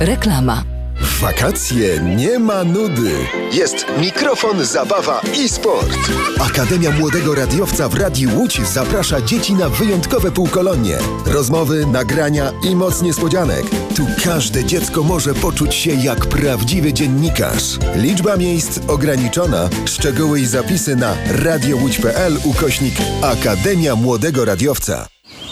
Reklama. W wakacje nie ma nudy. Jest mikrofon, zabawa i sport. Akademia Młodego Radiowca w Radiu Łódź zaprasza dzieci na wyjątkowe półkolonie. Rozmowy, nagrania i moc niespodzianek. Tu każde dziecko może poczuć się jak prawdziwy dziennikarz. Liczba miejsc ograniczona. Szczegóły i zapisy na radiowódź.pl/Akademia Młodego Radiowca.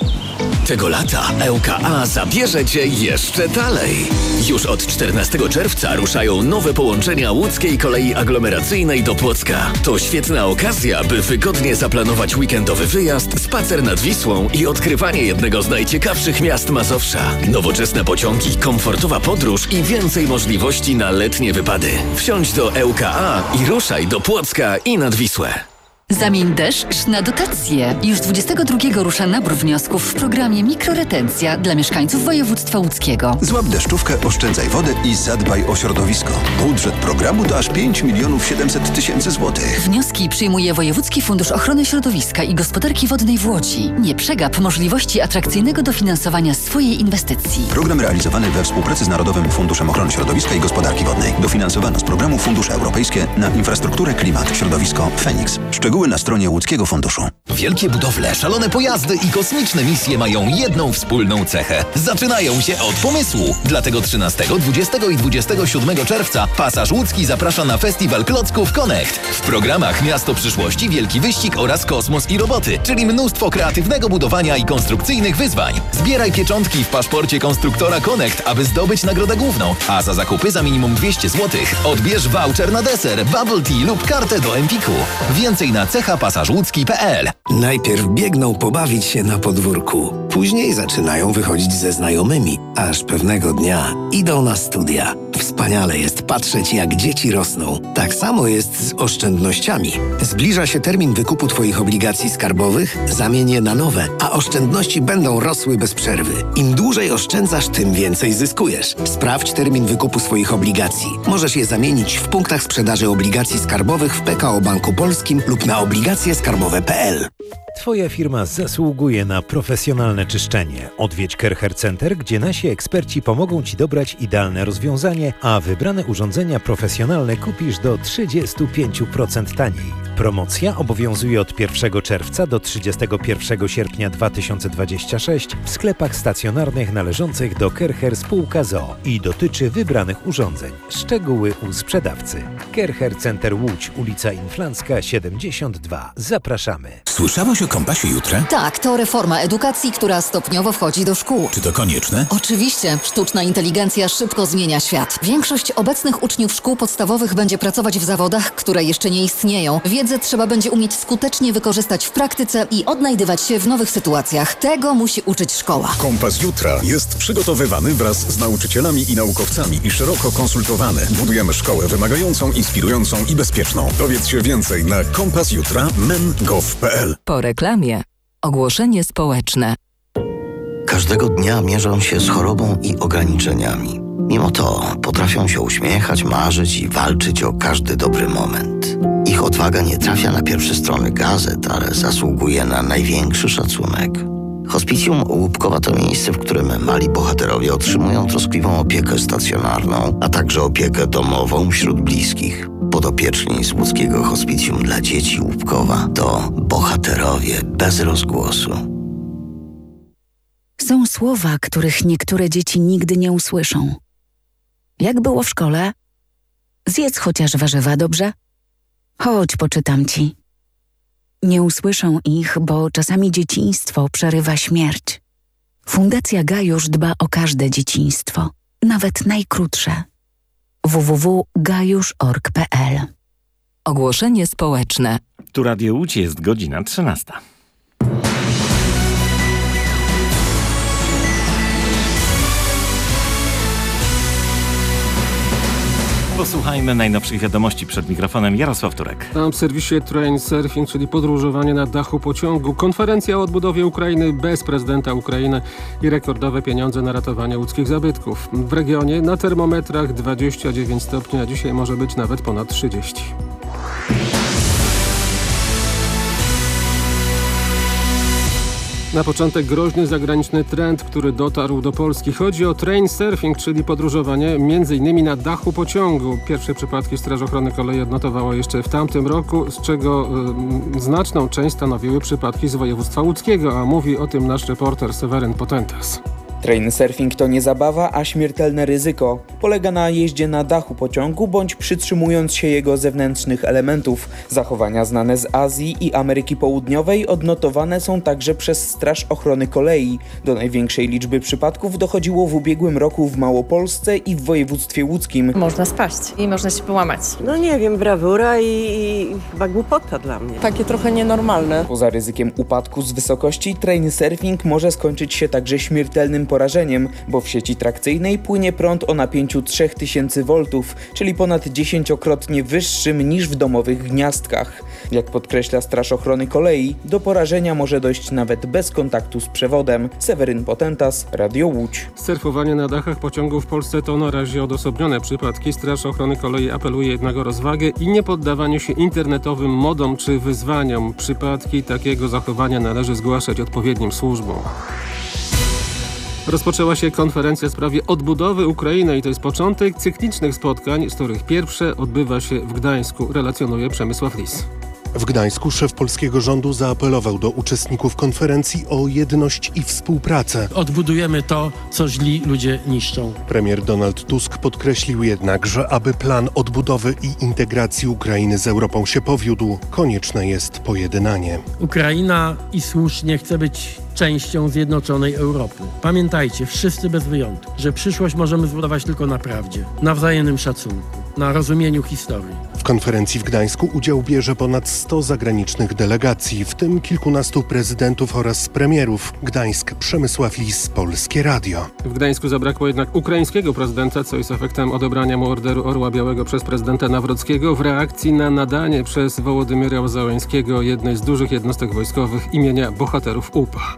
Tego lata ŁKA zabierze Cię jeszcze dalej. Już od 14 czerwca ruszają nowe połączenia łódzkiej kolei aglomeracyjnej do Płocka. To świetna okazja, by wygodnie zaplanować weekendowy wyjazd, spacer nad Wisłą i odkrywanie jednego z najciekawszych miast Mazowsza. Nowoczesne pociągi, komfortowa podróż i więcej możliwości na letnie wypady. Wsiądź do ŁKA i ruszaj do Płocka i nad Wisłę. Zamień deszcz na dotacje. Już 22 rusza nabór wniosków w programie Mikroretencja dla mieszkańców województwa łódzkiego. Złap deszczówkę, oszczędzaj wodę i zadbaj o środowisko. Budżet programu to aż 5 700 000 złotych. Wnioski przyjmuje Wojewódzki Fundusz Ochrony Środowiska i Gospodarki Wodnej w Łodzi. Nie przegap możliwości atrakcyjnego dofinansowania swojej inwestycji. Program realizowany we współpracy z Narodowym Funduszem Ochrony Środowiska i Gospodarki Wodnej. Dofinansowano z programu Fundusze Europejskie na infrastrukturę, klimat, środowisko, Feniks. Szczegóły na stronie Łódzkiego Funduszu. Wielkie budowle, szalone pojazdy i kosmiczne misje mają jedną wspólną cechę. Zaczynają się od pomysłu. Dlatego 13, 20 i 27 czerwca Pasaż Łódzki zaprasza na festiwal klocków Connect. W programach Miasto Przyszłości, Wielki Wyścig oraz Kosmos i Roboty, czyli mnóstwo kreatywnego budowania i konstrukcyjnych wyzwań. Zbieraj pieczątki w paszporcie konstruktora Connect, aby zdobyć nagrodę główną, a za zakupy za minimum 200 zł odbierz voucher na deser, bubble tea lub kartę do Empiku. Więcej na cechapasażłódzki.pl. Najpierw biegną pobawić się na podwórku. Później zaczynają wychodzić ze znajomymi, aż pewnego dnia idą na studia. Wspaniale jest patrzeć, jak dzieci rosną. Tak samo jest z oszczędnościami. Zbliża się termin wykupu Twoich obligacji skarbowych, zamień je na nowe, a oszczędności będą rosły bez przerwy. Im dłużej oszczędzasz, tym więcej zyskujesz. Sprawdź termin wykupu swoich obligacji. Możesz je zamienić w punktach sprzedaży obligacji skarbowych w PKO Banku Polskim lub na obligacjeskarbowe.pl. Twoja firma zasługuje na profesjonalne czyszczenie. Odwiedź Kercher Center, gdzie nasi eksperci pomogą Ci dobrać idealne rozwiązanie, a wybrane urządzenia profesjonalne kupisz do 35% taniej. Promocja obowiązuje od 1 czerwca do 31 sierpnia 2026 w sklepach stacjonarnych należących do Kercher Spółka z i dotyczy wybranych urządzeń. Szczegóły u sprzedawcy. Kercher Center Łódź, ulica Inflancka 72. Zapraszamy. Słyszałeś o Kompasie Jutra? Tak, to reforma edukacji, która stopniowo wchodzi do szkół. Czy to konieczne? Oczywiście, sztuczna inteligencja szybko zmienia świat. Większość obecnych uczniów szkół podstawowych będzie pracować w zawodach, które jeszcze nie istnieją. Wiedzę trzeba będzie umieć skutecznie wykorzystać w praktyce i odnajdywać się w nowych sytuacjach. Tego musi uczyć szkoła. Kompas Jutra jest przygotowywany wraz z nauczycielami i naukowcami i szeroko konsultowany. Budujemy szkołę wymagającą, inspirującą i bezpieczną. Dowiedz się więcej na kompasjutra.men.gov.pl. Po reklamie. Ogłoszenie społeczne. Każdego dnia mierzą się z chorobą i ograniczeniami. Mimo to potrafią się uśmiechać, marzyć i walczyć o każdy dobry moment. Ich odwaga nie trafia na pierwsze strony gazet, ale zasługuje na największy szacunek. Hospicjum Łupkowa to miejsce, w którym mali bohaterowie otrzymują troskliwą opiekę stacjonarną, a także opiekę domową wśród bliskich. Podopieczni z łódzkiego Hospicjum dla Dzieci Łupkowa to bohaterowie bez rozgłosu. Są słowa, których niektóre dzieci nigdy nie usłyszą. Jak było w szkole? Zjedz chociaż warzywa, dobrze? Chodź, poczytam ci. Nie usłyszą ich, bo czasami dzieciństwo przerywa śmierć. Fundacja Gajusz dba o każde dzieciństwo, nawet najkrótsze. www.gajusz.org.pl. Ogłoszenie społeczne. Tu Radio Łódź, jest godzina 13. Posłuchajmy najnowszych wiadomości przed mikrofonem. Jarosław Turek. Tam w serwisie Train Surfing, czyli podróżowanie na dachu pociągu. Konferencja o odbudowie Ukrainy bez prezydenta Ukrainy i rekordowe pieniądze na ratowanie łódzkich zabytków. W regionie na termometrach 29 stopni, a dzisiaj może być nawet ponad 30. Na początek groźny zagraniczny trend, który dotarł do Polski. Chodzi o train surfing, czyli podróżowanie m.in. na dachu pociągu. Pierwsze przypadki Straż Ochrony Kolei odnotowała jeszcze w tamtym roku, z czego znaczną część stanowiły przypadki z województwa łódzkiego, a mówi o tym nasz reporter Seweryn Potentas. Train surfing to nie zabawa, a śmiertelne ryzyko. Polega na jeździe na dachu pociągu bądź przytrzymując się jego zewnętrznych elementów. Zachowania znane z Azji i Ameryki Południowej odnotowane są także przez Straż Ochrony Kolei. Do największej liczby przypadków dochodziło w ubiegłym roku w Małopolsce i w województwie łódzkim. Można spaść i można się połamać. No nie wiem, brawura i chyba głupota dla mnie. Takie trochę nienormalne. Poza ryzykiem upadku z wysokości, train surfing może skończyć się także śmiertelnym porażeniem, bo w sieci trakcyjnej płynie prąd o napięciu 3000 V, czyli ponad 10-krotnie wyższym niż w domowych gniazdkach. Jak podkreśla Straż Ochrony Kolei, do porażenia może dojść nawet bez kontaktu z przewodem. Seweryn Potentas, Radio Łódź. Surfowanie na dachach pociągów w Polsce to na razie odosobnione przypadki. Straż Ochrony Kolei apeluje jednak o rozwagę i nie poddawanie się internetowym modom czy wyzwaniom. Przypadki takiego zachowania należy zgłaszać odpowiednim służbom. Rozpoczęła się konferencja w sprawie odbudowy Ukrainy i to jest początek cyklicznych spotkań, z których pierwsze odbywa się w Gdańsku, relacjonuje Przemysław Lis. W Gdańsku szef polskiego rządu zaapelował do uczestników konferencji o jedność i współpracę. Odbudujemy to, co źli ludzie niszczą. Premier Donald Tusk podkreślił jednak, że aby plan odbudowy i integracji Ukrainy z Europą się powiódł, konieczne jest pojednanie. Ukraina i słusznie chce być częścią zjednoczonej Europy. Pamiętajcie, wszyscy bez wyjątku, że przyszłość możemy zbudować tylko na prawdzie, na wzajemnym szacunku, na rozumieniu historii. W konferencji w Gdańsku udział bierze ponad 100 zagranicznych delegacji, w tym kilkunastu prezydentów oraz premierów. Gdańsk, Przemysław Lis, Polskie Radio. W Gdańsku zabrakło jednak ukraińskiego prezydenta, co jest efektem odebrania mu Orderu Orła Białego przez prezydenta Nawrockiego w reakcji na nadanie przez Wołodymyra Zełenskiego jednej z dużych jednostek wojskowych imienia bohaterów UPA.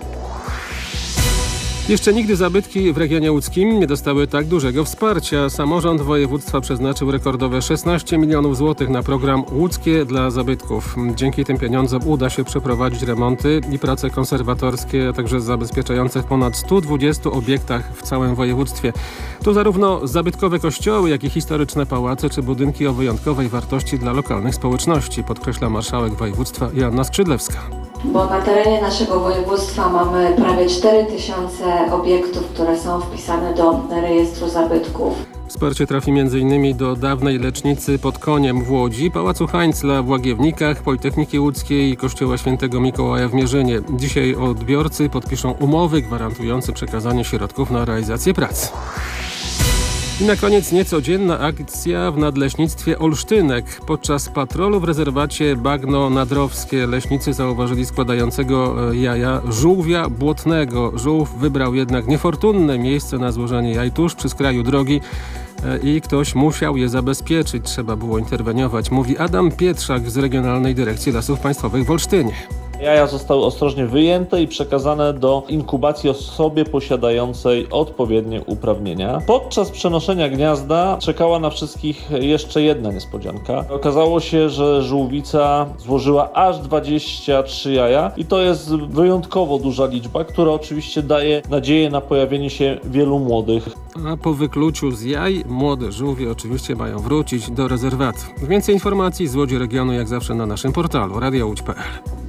Jeszcze nigdy zabytki w regionie łódzkim nie dostały tak dużego wsparcia. Samorząd województwa przeznaczył rekordowe 16 milionów złotych na program Łódzkie dla zabytków. Dzięki tym pieniądzom uda się przeprowadzić remonty i prace konserwatorskie, a także zabezpieczające w ponad 120 obiektach w całym województwie. To zarówno zabytkowe kościoły, jak i historyczne pałace czy budynki o wyjątkowej wartości dla lokalnych społeczności, podkreśla marszałek województwa Joanna Skrzydlewska. Bo na terenie naszego województwa mamy prawie 4000 obiektów, które są wpisane do rejestru zabytków. Wsparcie trafi m.in. do dawnej lecznicy pod Koniem w Łodzi, Pałacu Hańcla w Łagiewnikach, Politechniki Łódzkiej i Kościoła Świętego Mikołaja w Mierzynie. Dzisiaj odbiorcy podpiszą umowy gwarantujące przekazanie środków na realizację prac. I na koniec niecodzienna akcja w nadleśnictwie Olsztynek. Podczas patrolu w rezerwacie Bagno Nadrowskie leśnicy zauważyli składającego jaja żółwia błotnego. Żółw wybrał jednak niefortunne miejsce na złożenie jaj tuż przy skraju drogi i ktoś musiał je zabezpieczyć. Trzeba było interweniować, mówi Adam Pietrzak z Regionalnej Dyrekcji Lasów Państwowych w Olsztynie. Jaja zostały ostrożnie wyjęte i przekazane do inkubacji osobie posiadającej odpowiednie uprawnienia. Podczas przenoszenia gniazda czekała na wszystkich jeszcze jedna niespodzianka. Okazało się, że żółwica złożyła aż 23 jaja i to jest wyjątkowo duża liczba, która oczywiście daje nadzieję na pojawienie się wielu młodych. A po wykluciu z jaj młode żółwie oczywiście mają wrócić do rezerwatu. Więcej informacji z Łodzi Regionu jak zawsze na naszym portalu radiołódź.pl.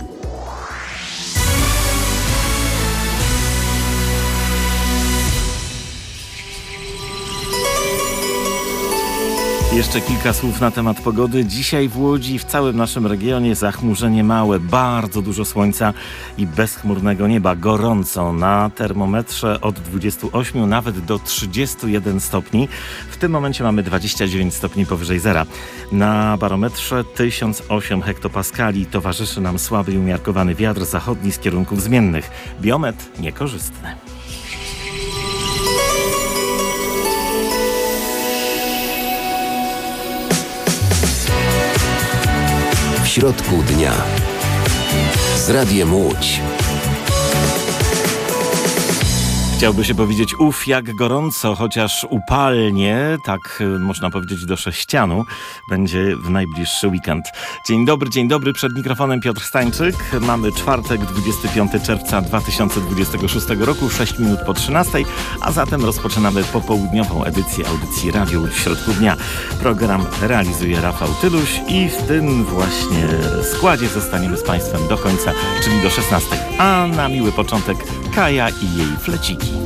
Jeszcze kilka słów na temat pogody. Dzisiaj w Łodzi, w całym naszym regionie zachmurzenie małe, bardzo dużo słońca i bezchmurnego nieba. Gorąco na termometrze od 28 nawet do 31 stopni. W tym momencie mamy 29 stopni powyżej zera. Na barometrze 1008 hektopaskali towarzyszy nam słaby i umiarkowany wiatr zachodni z kierunków zmiennych. Biometr niekorzystny. W środku dnia z Radiem Łódź. Chciałby się powiedzieć jak gorąco, chociaż upalnie, tak można powiedzieć do sześcianu, będzie w najbliższy weekend. Dzień dobry, przed mikrofonem Piotr Stańczyk. Mamy czwartek, 25 czerwca 2026 roku, 6 minut po 13, a zatem rozpoczynamy popołudniową edycję audycji Radio Łódź w środku dnia. Program realizuje Rafał Tyluś i w tym właśnie składzie zostaniemy z Państwem do końca, czyli do 16. A na miły początek Kaja i jej fleciki.